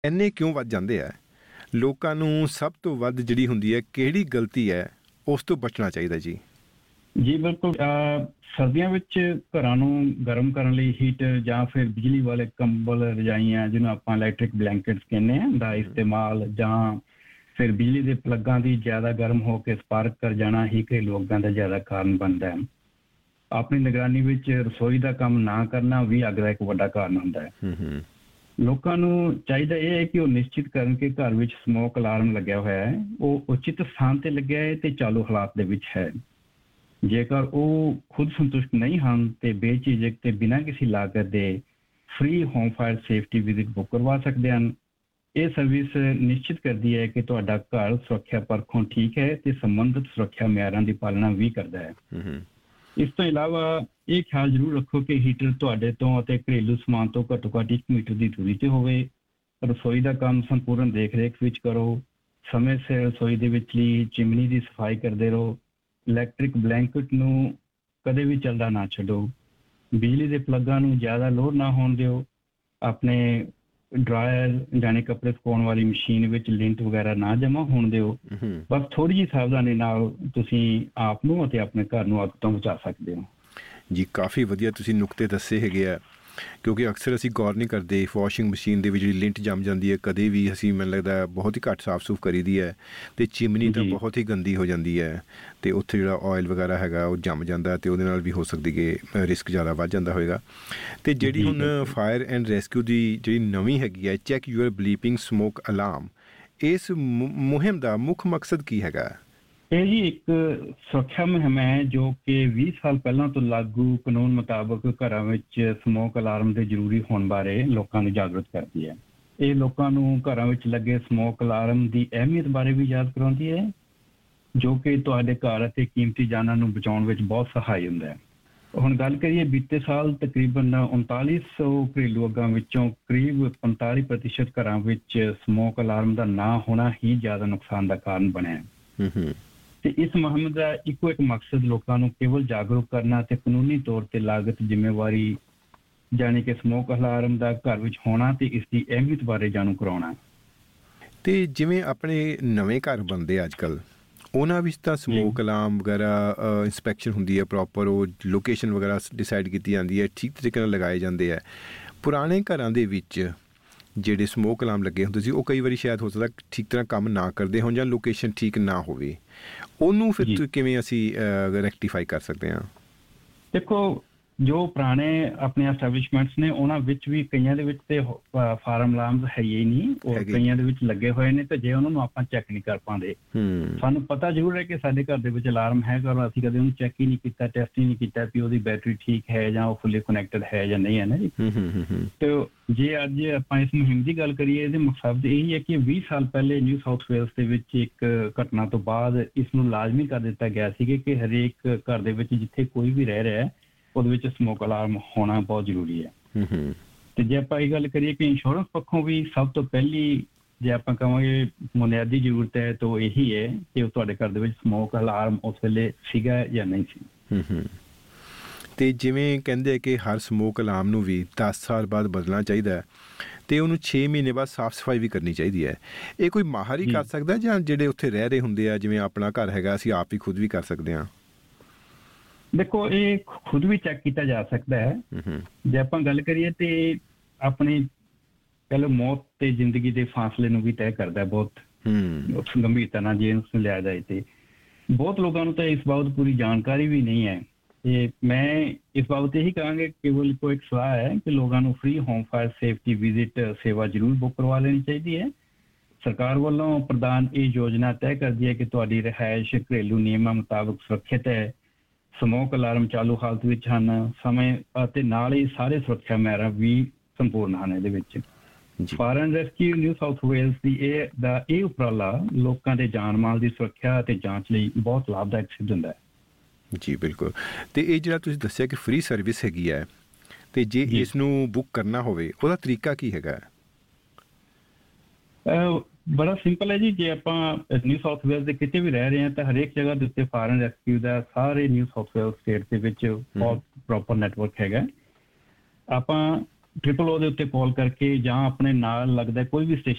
ਇੰਨੇ ਕਿਉਂ ਵੱਧ ਜਾਂਦੇ ਆ? ਲੋਕਾਂ ਨੂੰ ਸਭ ਤੋਂ ਵੱਧ ਜਿਹੜੀ ਹੁੰਦੀ ਹੈ ਕਿਹੜੀ ਗਲਤੀ ਹੈ ਉਸ ਤੋਂ ਬਚਣਾ ਚਾਹੀਦਾ ਜੀ? ਜੀ ਬਿਲਕੁਲ। ਸਰਦੀਆਂ ਵਿੱਚ ਘਰਾਂ ਨੂੰ ਗਰਮ ਕਰਨ ਲਈ ਹੀਟਰ ਜਾਂ ਫਿਰ ਬਿਜਲੀ ਵਾਲੇ ਕੰਬਲ, ਰਜਾਈਆਂ ਜਿਹਨੂੰ ਆਪਾਂ ਇਲੈਕਟ੍ਰਿਕ ਬਲੈਂਕਟਸ ਕਹਿੰਦੇ ਆ ਦਾ ਇਸਤੇਮਾਲ, ਜਾਂ ਫਿਰ ਬਿਜਲੀ ਦੇ ਪਲੱਗਾਂ ਦੀ ਜ਼ਿਆਦਾ ਗਰਮ ਹੋ ਕੇ ਸਪਾਰਕ ਕਰ ਜਾਣਾ ਹੀ ਘਰੇਲੂ ਅੱਗਾਂ ਦਾ ਜ਼ਿਆਦਾ ਕਾਰਨ ਬਣਦਾ ਹੈ। ਆਪਣੀ ਨਿਗਰਾਨੀ ਵਿੱਚ ਰਸੋਈ ਦਾ ਕੰਮ ਨਾ ਕਰਨਾ ਵੀ ਅੱਗ ਦਾ ਇੱਕ ਵੱਡਾ ਕਾਰਨ ਹੁੰਦਾ ਹੈ। ਲੋਕਾਂ ਨੂੰ ਚਾਹੀਦਾ ਇਹ ਹੈ ਕਿ ਉਹ ਨਿਸ਼ਚਿਤ ਕਰਨ ਕਿ ਘਰ ਵਿੱਚ ਸਮੋਕ ਅਲਾਰਮ ਲੱਗਿਆ ਹੋਇਆ ਹੈ, ਉਹ ਉਚਿਤ ਸਥਾਨ ਤੇ ਲੱਗਿਆ ਹੈ ਤੇ ਚਾਲੂ ਹਾਲਾਤ ਦੇ ਵਿੱਚ ਹੈ। ਜੇਕਰ ਉਹ ਖੁਦ ਸੰਤੁਸ਼ਟ ਨਹੀਂ ਹਨ ਤੇ ਬੇਝਿਜਕ ਤੇ ਬਿਨਾਂ ਕਿਸੇ ਲਾਗਤ ਦੇ free home fire safety visit book ਕਰਵਾ ਸਕਦੇ ਹਨ। ਇਹ ਸਰਵਿਸ ਨਿਸ਼ਚਿਤ ਕਰਦੀ ਹੈ ਕਿ ਤੁਹਾਡਾ ਘਰ ਸੁਰੱਖਿਆ ਪੱਖੋਂ ਠੀਕ ਹੈ ਤੇ ਸੰਬੰਧਿਤ ਸੁਰੱਖਿਆ ਮਿਆਰਾਂ ਦੀ ਪਾਲਣਾ ਵੀ ਕਰਦਾ ਹੈ। ਇਸ ਤੋਂ ਇਲਾਵਾ ਇਹ ਖਿਆਲ ਜ਼ਰੂਰ ਰੱਖੋ ਕਿ ਹੀਟਰ ਤੁਹਾਡੇ ਤੋਂ ਅਤੇ ਘਰੇਲੂ ਸਮਾਨ ਤੋਂ ਘੱਟੋ ਘੱਟ 1 ਮੀਟਰ ਦੀ ਦੂਰੀ ਤੇ ਹੋਵੇ। ਰਸੋਈ ਦਾ ਕੰਮ ਸੰਪੂਰਨ ਦੇਖ-ਰੇਖ ਵਿੱਚ ਕਰੋ। ਸਮੇਂ ਸਿਰ ਰਸੋਈ ਦੇ ਵਿਚਲੀ ਚਿਮਨੀ ਦੀ ਸਫਾਈ ਕਰਦੇ ਰਹੋ। ਇਲੈਕਟ੍ਰਿਕ ਬਲੈਂਕਟ ਨੂੰ ਕਦੇ ਵੀ ਚੱਲਦਾ ਨਾ ਛੱਡੋ। ਬਿਜਲੀ ਦੇ ਪਲੱਗਾਂ ਨੂੰ ਜ਼ਿਆਦਾ ਲੋਡ ਨਾ ਹੋਣ ਦਿਓ। ਆਪਣੇ ਡਰਾਇਰ ਜਾਨੀ ਕੱਪੜੇ ਸੁਕਾਉਣ ਵਾਲੀ ਮਸ਼ੀਨ ਵਿੱਚ ਲਿੰਟ ਵਗੈਰਾ ਨਾ ਜਮ੍ਹਾਂ ਹੋਣ ਦਿਓ। ਬਸ ਥੋੜ੍ਹੀ ਜਿਹੀ ਸਾਵਧਾਨੀ ਨਾਲ ਤੁਸੀਂ ਆਪ ਨੂੰ ਅਤੇ ਆਪਣੇ ਘਰ ਨੂੰ ਅੱਗ ਤੋਂ ਬਚਾ ਸਕਦੇ ਹੋ। ਜੀ ਕਾਫੀ ਵਧੀਆ ਤੁਸੀਂ ਨੁਕਤੇ ਦੱਸੇ ਹੈਗੇ ਆ, ਕਿਉਂਕਿ ਅਕਸਰ ਅਸੀਂ ਗੌਰ ਨਹੀਂ ਕਰਦੇ। ਵਾਸ਼ਿੰਗ ਮਸ਼ੀਨ ਦੇ ਵਿੱਚ ਜਿਹੜੀ ਲਿੰਟ ਜੰਮ ਜਾਂਦੀ ਹੈ ਕਦੇ ਵੀ ਅਸੀਂ, ਮੈਨੂੰ ਲੱਗਦਾ ਬਹੁਤ ਹੀ ਘੱਟ ਸਾਫ਼ ਸੂਫ ਕਰੀ ਦੀ ਹੈ, ਅਤੇ ਚਿਮਨੀ ਤਾਂ ਬਹੁਤ ਹੀ ਗੰਦੀ ਹੋ ਜਾਂਦੀ ਹੈ ਅਤੇ ਉੱਥੇ ਜਿਹੜਾ ਆਇਲ ਵਗੈਰਾ ਹੈਗਾ ਉਹ ਜੰਮ ਜਾਂਦਾ ਅਤੇ ਉਹਦੇ ਨਾਲ ਵੀ ਹੋ ਸਕਦੀ ਕਿ ਰਿਸਕ ਜ਼ਿਆਦਾ ਵੱਧ ਜਾਂਦਾ ਹੋਏਗਾ। ਅਤੇ ਜਿਹੜੀ ਹੁਣ ਫਾਇਰ ਐਂਡ ਰੈਸਕਿਊ ਦੀ ਜਿਹੜੀ ਨਵੀਂ ਹੈਗੀ ਹੈ ਚੈੱਕ ਯੂਅਰ ਬਲੀਪਿੰਗ ਸਮੋਕ ਅਲਾਰਮ, ਇਸ ਮੁਹਿੰਮ ਦਾ ਮੁੱਖ ਮਕਸਦ ਕੀ ਹੈਗਾ? ਇਹ ਜੀ ਇੱਕ ਸੁਰੱਖਿਆ ਮੁਹਿੰਮ ਹੈ ਜੋ ਕਿ 20 ਸਾਲ ਪਹਿਲਾਂ ਤੋਂ ਲਾਗੂ ਕਾਨੂੰਨ ਮੁਤਾਬਕ ਘਰਾਂ ਵਿੱਚ ਸਮੋਕ ਅਲਾਰਮ ਦੇ ਜ਼ਰੂਰੀ ਹੋਣ ਬਾਰੇ ਲੋਕਾਂ ਨੂੰ ਜਾਗਰੂਕ ਕਰਦੀ ਹੈ। ਇਹ ਲੋਕਾਂ ਨੂੰ ਘਰਾਂ ਵਿੱਚ ਲੱਗੇ ਸਮੋਕ ਅਲਾਰਮ ਦੀ ਅਹਿਮੀਅਤ ਬਾਰੇ ਵੀ ਯਾਦ ਕਰਾਉਂਦੀ ਹੈ, ਜੋ ਕਿ ਤੁਹਾਡੇ ਘਰ ਅਤੇ ਕੀਮਤੀ ਜਾਨਾਂ ਨੂੰ ਬਚਾਉਣ ਵਿੱਚ ਬਹੁਤ ਸਹਾਈ ਹੁੰਦਾ ਹੈ। ਹੁਣ ਗੱਲ ਕਰੀਏ ਬੀਤੇ ਸਾਲ ਤਕਰੀਬਨ 3900 ਘਰੇਲੂ ਅੱਗਾਂ ਵਿੱਚੋਂ ਕਰੀਬ 45% ਘਰਾਂ ਵਿੱਚ ਸਮੋਕ ਅਲਾਰਮ ਦਾ ਨਾ ਹੋਣਾ ਹੀ ਜ਼ਿਆਦਾ ਨੁਕਸਾਨ ਦਾ ਕਾਰਨ ਬਣਿਆ। ਤੇ ਇਸ ਮੁਹਿੰਮ ਦਾ ਇੱਕੋ ਇੱਕ ਮਕਸਦ ਲੋਕਾਂ ਨੂੰ ਕੇਵਲ ਜਾਗਰੂਕ ਕਰਨਾ ਤੇ ਕਾਨੂੰਨੀ ਤੌਰ ਤੇ ਲਾਗਤ ਜ਼ਿੰਮੇਵਾਰੀ ਜਾਣੀ ਕਿ ਸਮੋਕ ਅਲਾਰਮ ਦਾ ਘਰ ਵਿੱਚ ਹੋਣਾ ਤੇ ਇਸ ਦੀ ਅਹਿਮੀਅਤ ਬਾਰੇ ਜਾਣੂ ਕਰਾਉਣਾ। ਤੇ ਜਿਵੇਂ ਆਪਣੇ ਨਵੇਂ ਘਰ ਬਣਦੇ ਅੱਜ ਕੱਲ੍ਹ, ਉਹਨਾਂ ਵਿੱਚ ਤਾਂ ਸਮੋਕ ਅਲਾਰਮ ਵਗੈਰਾ ਇੰਸਪੈਕਸ਼ਨ ਹੁੰਦੀ ਹੈ ਪ੍ਰੋਪਰ, ਉਹ ਲੋਕੇਸ਼ਨ ਵਗੈਰਾ ਡਿਸਾਈਡ ਕੀਤੀ ਜਾਂਦੀ ਹੈ, ਠੀਕ ਤਰੀਕੇ ਨਾਲ ਲਗਾਏ ਜਾਂਦੇ ਹੈ। ਪੁਰਾਣੇ ਘਰਾਂ ਦੇ ਵਿੱਚ ਜਿਹੜੇ ਸਮੋਕ ਅਲਾਰਮ ਲੱਗੇ ਹੁੰਦੇ ਸੀ ਉਹ ਕਈ ਵਾਰੀ ਸ਼ਾਇਦ ਹੋ ਸਕਦਾ ਠੀਕ ਤਰ੍ਹਾਂ ਕੰਮ ਨਾ ਕਰਦੇ ਹੋਣ ਜਾਂ ਲੋਕੇਸ਼ਨ ਠੀਕ ਨਾ ਹੋਵੇ, ਉਹਨੂੰ ਫਿਰ ਕਿਵੇਂ ਅਸੀਂ ਰੈਕਟੀਫਾਈ ਕਰ ਸਕਦੇ ਹਾਂ? ਦੇਖੋ, ਜੋ ਪੁਰਾਣੇ ਆਪਣੇ ਐਸਟੈਬਲਿਸ਼ਮੈਂਟਸ ਨੇ ਉਹਨਾਂ ਵਿੱਚ ਵੀ ਕਈਆਂ ਦੇ ਵਿੱਚ ਤੇ ਫਾਰਮ ਅਲਾਰਮਸ ਹੈ ਹੀ ਨਹੀਂ, ਔਰ ਕਈਆਂ ਦੇ ਵਿੱਚ ਲੱਗੇ ਹੋਏ ਨੇ, ਤੇ ਜੇ ਉਹਨਾਂ ਨੂੰ ਆਪਾਂ ਚੈੱਕ ਨਹੀਂ ਕਰ ਪਾਉਂਦੇ, ਸਾਨੂੰ ਪਤਾ ਜ਼ਰੂਰ ਹੈ ਕਿ ਸਾਡੇ ਘਰ ਦੇ ਵਿੱਚ ਅਲਾਰਮ ਹੈ, ਪਰ ਅਸੀਂ ਕਦੇ ਉਹਨੂੰ ਚੈੱਕ ਹੀ ਨਹੀਂ ਕੀਤਾ, ਟੈਸਟ ਹੀ ਨਹੀਂ ਕੀਤਾ ਵੀ ਉਹਦੀ ਬੈਟਰੀ ਠੀਕ ਹੈ ਜਾਂ ਉਹ ਫੁੱਲੀ ਕਨੈਕਟਡ ਹੈ ਜਾਂ ਨਹੀਂ ਹੈ ਨਾ ਜੀ। ਤੇ ਜੇ ਅੱਜ ਆਪਾਂ ਇਸ ਮੁਹਿੰਮ ਦੀ ਗੱਲ ਕਰੀਏ, ਇਹਦੇ ਮਕਸਦ ਇਹੀ ਹੈ ਕਿ 20 ਸਾਲ ਪਹਿਲੇ ਨਿਊ ਸਾਊਥ ਵੇਲਸ ਦੇ ਵਿੱਚ ਇੱਕ ਘਟਨਾ ਤੋਂ ਬਾਅਦ ਇਸ ਨੂੰ ਲਾਜ਼ਮੀ ਕਰ ਦਿੱਤਾ ਗਿਆ ਸੀ ਕਿ ਹਰੇਕ ਘਰ ਦੇ ਵਿੱਚ ਜਿੱਥੇ ਕੋਈ ਵੀ ਰਹਿ ਰਿਹਾ ਹੈ ਉਹਦੇ ਵਿੱਚ ਸਮੋਕ ਅਲਾਰਮ ਹੋਣਾ ਬਹੁਤ ਜ਼ਰੂਰੀ ਹੈ। ਤੇ ਜੇ ਆਪਾਂ ਇਹ ਗੱਲ ਕਰੀਏ ਕਿ ਇੰਸ਼ੋਰੈਂਸ ਪੱਖੋਂ ਵੀ ਸਭ ਤੋਂ ਪਹਿਲੀ ਜੇ ਆਪਾਂ ਕਹਾਂਗੇ ਬੁਨਿਆਦੀ ਜ਼ਰੂਰਤ ਹੈ ਤਾਂ ਇਹੀ ਹੈ ਕਿ ਤੁਹਾਡੇ ਘਰ ਦੇ ਵਿੱਚ ਸਮੋਕ ਅਲਾਰਮ ਉਸ ਵੇਲੇ ਸੀਗਾ ਜਾਂ ਨਹੀਂ ਸੀ। ਤੇ ਜਿਵੇਂ ਕਹਿੰਦੇ ਕਿ ਹਰ ਸਮੋਕ ਅਲਾਰਮ ਨੂੰ ਵੀ 10 ਸਾਲ ਬਾਅਦ ਬਦਲਣਾ ਚਾਹੀਦਾ ਹੈ ਤੇ ਉਹਨੂੰ 6 ਮਹੀਨੇ ਬਾਅਦ ਸਾਫ਼ ਸਫਾਈ ਵੀ ਕਰਨੀ ਚਾਹੀਦੀ ਹੈ। ਇਹ ਕੋਈ ਮਾਹਰ ਹੀ ਕਰ ਸਕਦਾ ਜਾਂ ਜਿਹੜੇ ਉੱਥੇ ਰਹਿ ਰਹੇ ਹੁੰਦੇ ਆ, ਜਿਵੇਂ ਆਪਣਾ ਘਰ ਹੈਗਾ, ਅਸੀਂ ਆਪ ਹੀ ਖੁਦ ਵੀ ਕਰ ਸਕਦੇ ਹਾਂ? ਦੇਖੋ, ਇਹ ਖੁਦ ਵੀ ਚੈੱਕ ਕੀਤਾ ਜਾ ਸਕਦਾ ਹੈ। ਜੇ ਆਪਾਂ ਗੱਲ ਕਰੀਏ ਤੇ ਆਪਣੀ ਕਹਿ ਲਓ ਮੌਤ ਤੇ ਜ਼ਿੰਦਗੀ ਦੇ ਫਾਸਲੇ ਨੂੰ ਵੀ ਤੈਅ ਕਰਦਾ ਬਹੁਤ ਗੰਭੀਰਤਾ ਨਾਲ ਜੇ ਉਸ ਨੂੰ ਲਿਆ ਜਾਏ। ਤੇ ਬਹੁਤ ਲੋਕਾਂ ਨੂੰ ਤਾਂ ਇਸ ਬਾਬਤ ਪੂਰੀ ਜਾਣਕਾਰੀ ਵੀ ਨਹੀਂ ਹੈ। ਤੇ ਮੈਂ ਇਸ ਬਾਬਤ ਇਹੀ ਕਹਾਂਗਾ ਕੇਵਲ ਇੱਕੋ ਇੱਕ ਸਲਾਹ ਹੈ ਕਿ ਲੋਕਾਂ ਨੂੰ free home fire safety visit ਸੇਵਾ ਜ਼ਰੂਰ ਬੁੱਕ ਕਰਵਾ ਲੈਣੀ ਚਾਹੀਦੀ ਹੈ। ਸਰਕਾਰ ਵੱਲੋਂ ਪ੍ਰਦਾਨ ਇਹ ਯੋਜਨਾ ਤੈਅ ਕਰਦੀ ਹੈ ਕਿ ਤੁਹਾਡੀ ਰਿਹਾਇਸ਼ ਘਰੇਲੂ ਨਿਯਮਾਂ ਮੁਤਾਬਕ ਸੁਰੱਖਿਅਤ ਹੈ, ਸਮੋਕ ਅਲਾਰਮ ਚਾਲੂ ਹਾਲਤ ਵਿੱਚ ਹਨ, ਸਮੇਂ ਅਤੇ ਨਾਲ ਹੀ ਸਾਰੇ ਸੁਰੱਖਿਆ ਮਿਆਰ ਵੀ ਸੰਪੂਰਨ ਹਨ। ਇਹਦੇ ਵਿੱਚ fire and rescue new south Wales ਦੀ ਇਹ ਉਪਰਾਲਾ ਲੋਕਾਂ ਦੇ ਜਾਨ ਮਾਲ ਦੀ ਸੁਰੱਖਿਆ ਅਤੇ ਜਾਂਚ ਲਈ ਬਹੁਤ ਲਾਭਦਾਇਕ ਸਿੱਧ ਹੁੰਦਾ ਹੈ। ਜੀ ਬਿਲਕੁਲ। ਅਤੇ ਇਹ ਜਿਹੜਾ ਤੁਸੀਂ ਦੱਸਿਆ ਕਿ ਫ੍ਰੀ ਸਰਵਿਸ ਹੈਗੀ ਹੈ, ਅਤੇ ਜੇ ਇਸ ਨੂੰ ਬੁੱਕ ਕਰਨਾ ਹੋਵੇ ਉਹਦਾ ਤਰੀਕਾ ਕੀ ਹੈਗਾ? ਬੜਾ ਸਿੰਪਲ ਹੈ ਜੀ। ਜੇ ਆਪਾਂ ਨਿਊ ਸਾਊਥ ਵੇਲਸ ਦੇ ਕਿਤੇ ਵੀ ਰਹਿ ਰਹੇ ਹਾਂ ਤਾਂ ਹਰੇਕ ਜਗ੍ਹਾ ਦੇ ਉੱਤੇ ਫਾਇਰ ਐਂਡ ਰੈਸਕਿਊ ਦਾ ਸਾਰੇ ਨਿਊ ਸਾਊਥ ਵੇਲਸ ਸਟੇਟ ਦੇ ਵਿੱਚ ਬਹੁਤ ਪ੍ਰੋਪਰ ਨੈਟਵਰਕ ਹੈਗਾ। ਆਪਾਂ 000 ਦੇ ਉੱਤੇ ਕਾਲ ਕਰਕੇ ਜਾਂ ਆਪਣੇ ਨਾਲ ਲੱਗਦਾ ਕੋਈ ਵੀ ਸਟੇਸ਼ਨ